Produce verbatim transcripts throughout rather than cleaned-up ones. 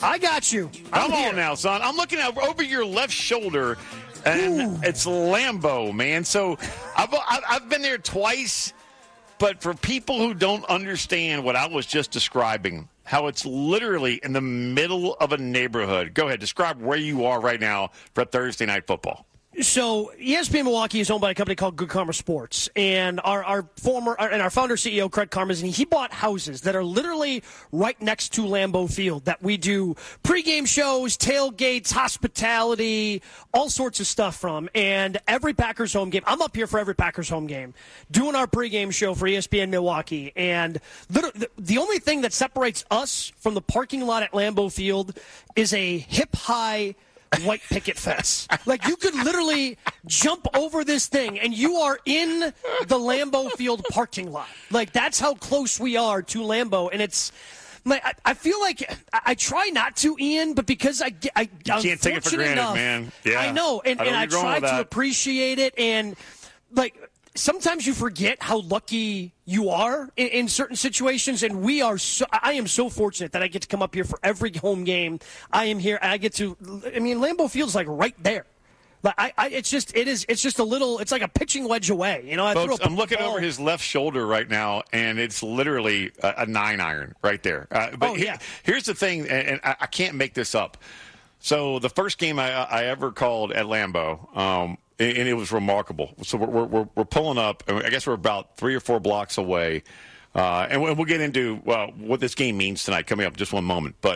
I got you. I'm Come here. on now, son. I'm looking over, over your left shoulder, and Ooh. It's Lambeau, man. So I've, I've been there twice, but for people who don't understand what I was just describing, how it's literally in the middle of a neighborhood. Go ahead. Describe where you are right now for Thursday Night Football. So E S P N Milwaukee is owned by a company called Good Karma Sports, and our, our former our, and our founder C E O Craig Karmazin, he bought houses that are literally right next to Lambeau Field that we do pregame shows, tailgates, hospitality, all sorts of stuff from. And every Packers home game, I'm up here for every Packers home game, doing our pregame show for E S P N Milwaukee. And the, the only thing that separates us from the parking lot at Lambeau Field is a hip high white picket fence. Like, you could literally jump over this thing and you are in the Lambeau Field parking lot. Like, that's how close we are to Lambeau. And it's like, I, I feel like I, I try not to, Ian, but because I, I you I'm can't take it for granted, enough, man. Yeah, I know, and I, and I try to appreciate it. And like, sometimes you forget how lucky you are in, in certain situations, and we are. So, I am so fortunate that I get to come up here for every home game. I am here. I get to. I mean, Lambeau Field's like right there. Like I, I, it's just, it is, it's just a little. It's like a pitching wedge away. You know, I Folks, threw a I'm looking ball. over his left shoulder right now, and it's literally a, a nine iron right there. Uh, but oh yeah. He, here's the thing, and, and I, I can't make this up. So the first game I, I ever called at Lambeau. Um, And it was remarkable. So we're we're we're pulling up. I guess we're about three or four blocks away, uh, and we'll get into well, what this game means tonight coming up in just one moment. But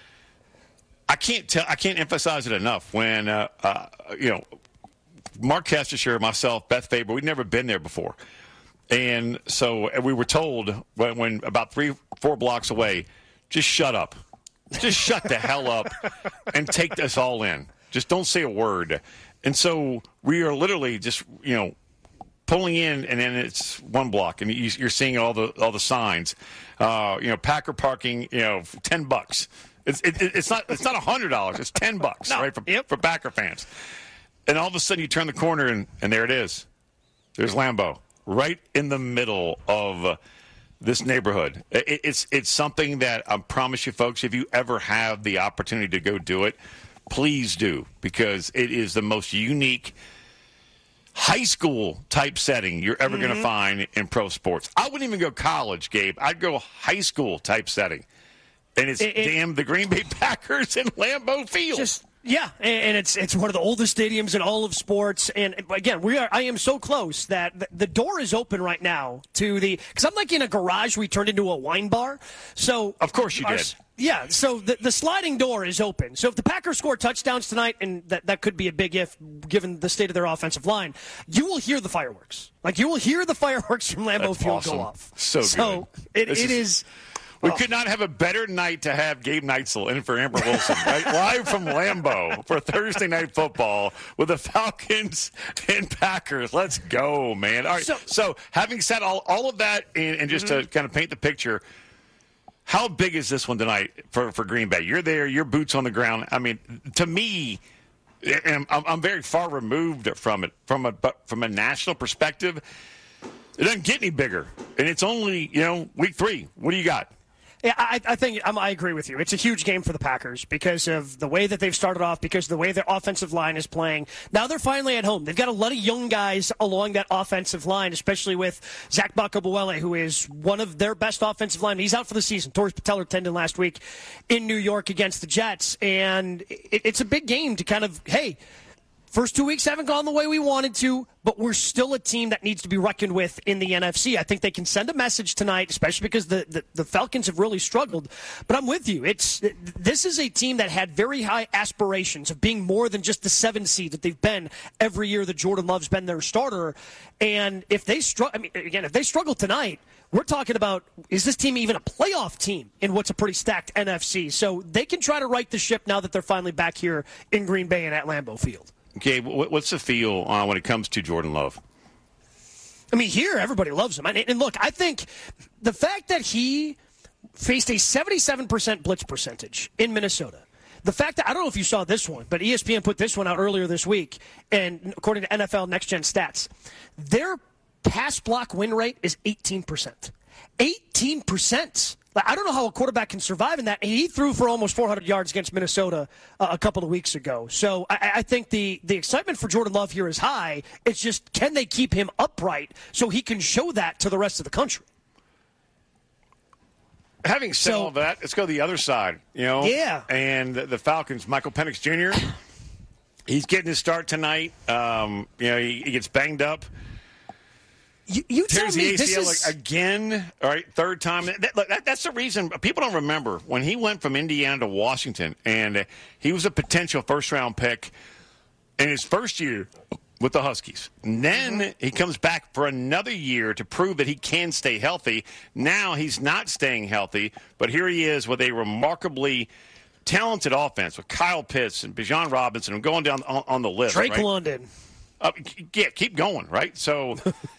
I can't tell. I can't emphasize it enough. When uh, uh, you know, Mark Kestisher, myself, Beth Faber, we'd never been there before, and so we were told when, when about three four blocks away, just shut up, just shut the hell up, and take this all in. Just don't say a word. And so we are literally just, you know, pulling in, and then it's one block, and you're seeing all the all the signs. Uh, you know, Packer parking, you know, ten bucks. It's it, it's not it's not a hundred dollars. It's ten bucks, no. right, for yep. for Packer fans. And all of a sudden, you turn the corner, and, and there it is. There's Lambeau, right in the middle of uh, this neighborhood. It, it's it's something that I promise you, folks, if you ever have the opportunity to go do it, please do, because it is the most unique high school type setting you're ever mm-hmm. going to find in pro sports. I wouldn't even go college, Gabe. I'd go high school type setting. And it's it, it, damn the Green Bay Packers in Lambeau Field. Just Yeah, and it's it's one of the oldest stadiums in all of sports. And again, we are. I am so close that the door is open right now to the because I'm like in a garage we turned into a wine bar. So of course you our, did. Yeah, so the the sliding door is open. So if the Packers score touchdowns tonight, and that, that could be a big if given the state of their offensive line, you will hear the fireworks. Like you will hear the fireworks from Lambeau That's Field awesome. go off. So, so good. it, it is. is We oh. could not have a better night to have Gabe Neitzel in for Amber Wilson, right? Live from Lambeau for Thursday Night Football with the Falcons and Packers. Let's go, man. All right. So, so having said all, all of that, and, and just mm-hmm. to kind of paint the picture, how big is this one tonight for, for Green Bay? You're there, your boots on the ground. I mean, to me, and I'm, I'm very far removed from it, from a from a national perspective. It doesn't get any bigger, and it's only, you know, week three. What do you got? Yeah, I, I think um, I agree with you. It's a huge game for the Packers because of the way that they've started off, because of the way their offensive line is playing. Now they're finally at home. They've got a lot of young guys along that offensive line, especially with Zach Bakabuele, who is one of their best offensive linemen. He's out for the season. Torres patellar tendon last week in New York against the Jets. And it, it's a big game to kind of, hey, first two weeks haven't gone the way we wanted to, but we're still a team that needs to be reckoned with in the N F C. I think they can send a message tonight, especially because the, the, the Falcons have really struggled. But I'm with you. It's this is a team that had very high aspirations of being more than just the seven seed that they've been every year that Jordan Love's been their starter. And if they struggle, I mean, again, if they struggle tonight, we're talking about, is this team even a playoff team in what's a pretty stacked N F C? So they can try to right the ship now that they're finally back here in Green Bay and at Lambeau Field. Okay, what's the feel uh, when it comes to Jordan Love? I mean, here, everybody loves him. And look, I think the fact that he faced a seventy-seven percent blitz percentage in Minnesota, the fact that, I don't know if you saw this one, but E S P N put this one out earlier this week, and according to N F L Next Gen Stats, their pass block win rate is eighteen percent. eighteen percent! I don't know how a quarterback can survive in that. He threw for almost four hundred yards against Minnesota uh, a couple of weeks ago. So I, I think the, the excitement for Jordan Love here is high. It's just, can they keep him upright so he can show that to the rest of the country? Having said So- all that, let's go to the other side. You know, Yeah. And the, the Falcons, Michael Penix Junior He's getting his start tonight. Um, you know, he, he gets banged up. You, you tell Tears me the this A C L is like, again. All right, third time. That, look, that, that's the reason people don't remember when he went from Indiana to Washington, and uh, he was a potential first-round pick in his first year with the Huskies. And then mm-hmm. he comes back for another year to prove that he can stay healthy. Now he's not staying healthy, but here he is with a remarkably talented offense with Kyle Pitts and Bijan Robinson. I'm going down on, on the list. Drake right? London. Uh, yeah, keep going, right? So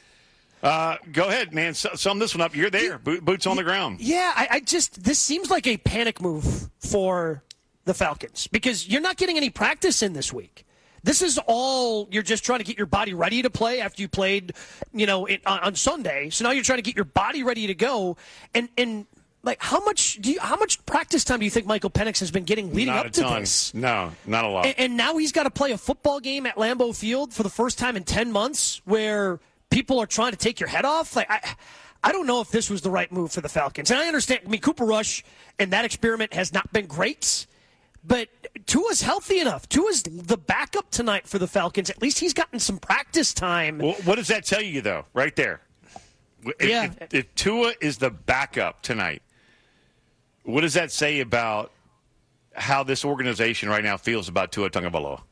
uh, go ahead, man. Sum this one up. You're there. Bo- boots on the ground. Yeah, I, I just, this seems like a panic move for the Falcons because you're not getting any practice in this week. This is all, you're just trying to get your body ready to play after you played, you know, it, on, on Sunday. So now you're trying to get your body ready to go. And, and like, how much do you, how much practice time do you think Michael Penix has been getting leading Not up a to ton. this? No, not a lot. And, and now he's got to play a football game at Lambeau Field for the first time in ten months where people are trying to take your head off. Like, I, I don't know if this was the right move for the Falcons. And I understand, I mean, Cooper Rush and that experiment has not been great. But Tua's healthy enough. Tua's the backup tonight for the Falcons. At least he's gotten some practice time. Well, what does that tell you, though, right there? If, Yeah. if, if Tua is the backup tonight, what does that say about how this organization right now feels about Tua Tagovailoa?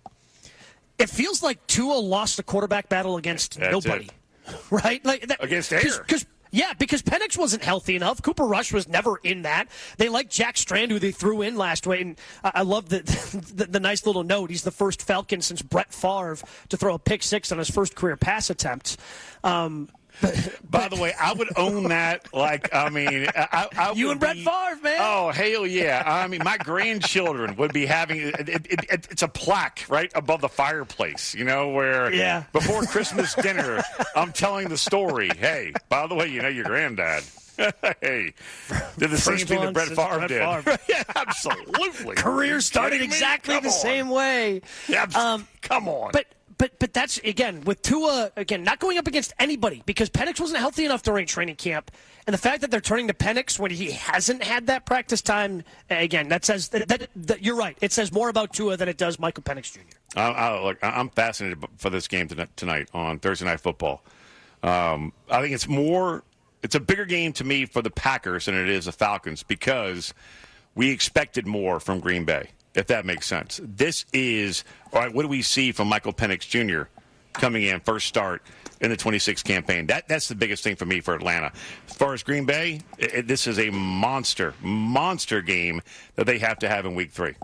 It feels like Tua lost a quarterback battle against That's nobody. it. Right? Like that, Against air. Because Yeah, because Penix wasn't healthy enough. Cooper Rush was never in that. They like Jack Strand, who they threw in last week. And I love the, the the nice little note. He's the first Falcon since Brett Favre to throw a pick six on his first career pass attempt. Um, but, By the way, I would own that. Like, I mean, I, I you would and Brett be, Favre, man. Oh, hell yeah! I mean, my grandchildren would be having it, it, it, it's a plaque right above the fireplace. You know, where yeah. before Christmas dinner, I'm telling the story. Hey, by the way, you know your granddad. Hey, did the First same thing that Brett Favre Brett did. Favre. Yeah, absolutely. Career started exactly the on. same way. Yeah, um, come on. But but but that's again with Tua again not going up against anybody because Penix wasn't healthy enough during training camp, and the fact that they're turning to Penix when he hasn't had that practice time again that says that, that, that you're right. It says more about Tua than it does Michael Penix Junior I, I, look, I'm fascinated for this game tonight on Thursday Night Football. Um, I think it's more. It's a bigger game to me for the Packers than it is the Falcons because we expected more from Green Bay, if that makes sense. This is, all right, what do we see from Michael Penix Junior coming in, first start in the twenty-six campaign? That That's the biggest thing for me for Atlanta. As far as Green Bay, it, it, this is a monster, monster game that they have to have in week three.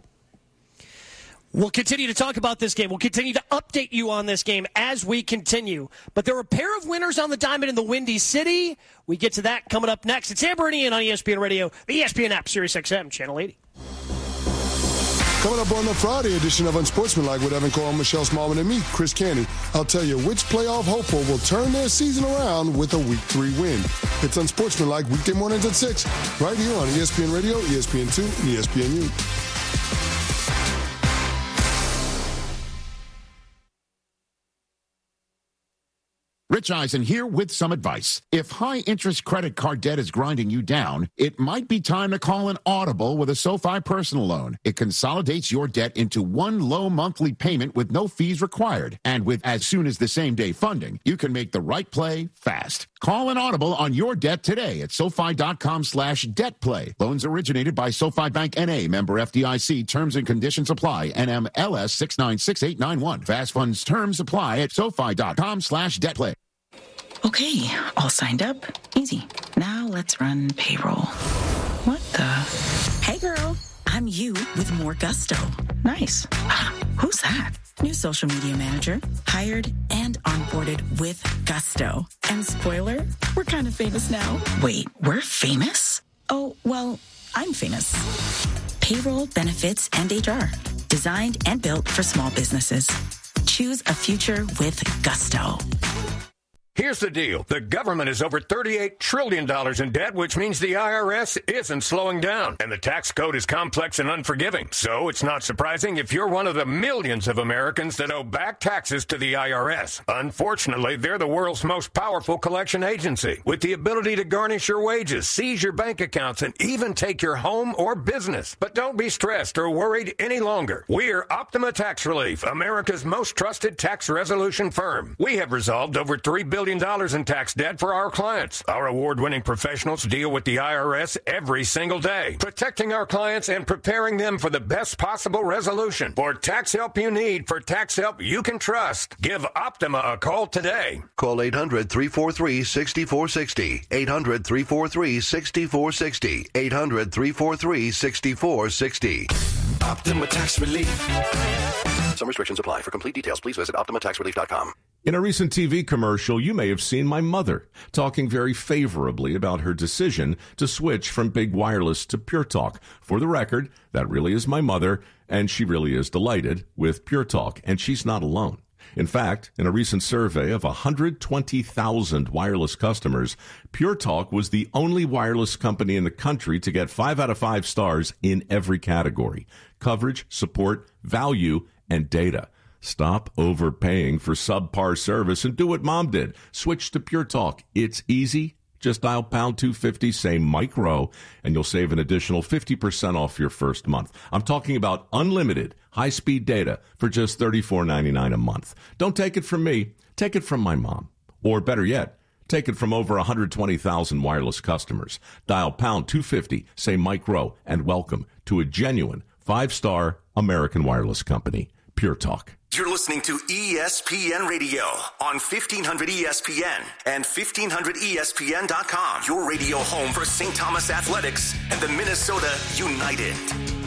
We'll continue to talk about this game. We'll continue to update you on this game as we continue. But there are a pair of winners on the diamond in the Windy City. We get to that coming up next. It's Amber and Ian on E S P N Radio, the E S P N app, Sirius X M, Channel eighty. Coming up on the Friday edition of Unsportsmanlike with Evan Cole, Michelle Smallman, and me, Chris Canty, I'll tell you which playoff hopeful will turn their season around with a Week three win. It's Unsportsmanlike weekday mornings at six, right here on E S P N Radio, E S P N two, and E S P N U. Rich Eisen here with some advice. If high-interest credit card debt is grinding you down, it might be time to call an Audible with a SoFi personal loan. It consolidates your debt into one low monthly payment with no fees required. And with as soon as the same-day funding, you can make the right play fast. Call an Audible on your debt today at SoFi.com slash debt play. Loans originated by SoFi Bank N A, member F D I C. Terms and conditions apply. N M L S six nine six eight nine one. Fast funds terms apply at SoFi.com slash debt play. Okay, all signed up. Easy. Now let's run payroll. What the? Hey girl, I'm you with more gusto. Nice. Ah, who's that? New social media manager. Hired and onboarded with gusto. And spoiler, we're kind of famous now. Wait, we're famous? Oh, well, I'm famous. Payroll, benefits, and H R. Designed and built for small businesses. Choose a future with gusto. Here's the deal. The government is over thirty-eight trillion dollars in debt, which means the I R S isn't slowing down. And the tax code is complex and unforgiving. So it's not surprising if you're one of the millions of Americans that owe back taxes to the I R S. Unfortunately, they're the world's most powerful collection agency, with the ability to garnish your wages, seize your bank accounts, and even take your home or business. But don't be stressed or worried any longer. We're Optima Tax Relief, America's most trusted tax resolution firm. We have resolved over three billion dollars in tax debt for our clients. Our award-winning professionals deal with the I R S every single day, protecting our clients and preparing them for the best possible resolution. For tax help you need, for tax help you can trust, give Optima a call today. Call eight hundred, three four three, six four six zero. eight hundred, three four three, six four six zero. eight hundred, three four three, six four six zero. Optima Tax Relief. Some restrictions apply. For complete details, please visit optima tax relief dot com. In a recent T V commercial, you may have seen my mother talking very favorably about her decision to switch from big wireless to Pure Talk. For the record, that really is my mother, and she really is delighted with Pure Talk, and she's not alone. In fact, in a recent survey of one hundred twenty thousand wireless customers, Pure Talk was the only wireless company in the country to get five out of five stars in every category: coverage, support, value, and data. Stop overpaying for subpar service and do what Mom did. Switch to Pure Talk. It's easy. Just dial pound two fifty, say Mike Rowe, and you'll save an additional fifty percent off your first month. I'm talking about unlimited high-speed data for just thirty-four ninety-nine a month. Don't take it from me. Take it from my mom. Or better yet, take it from over one hundred twenty thousand wireless customers. Dial pound two fifty, say Mike Rowe, and welcome to a genuine five-star American wireless company, Pure Talk. You're listening to E S P N Radio on fifteen hundred E S P N and fifteen hundred E S P N dot com. Your radio home for Saint Thomas Athletics and the Minnesota United.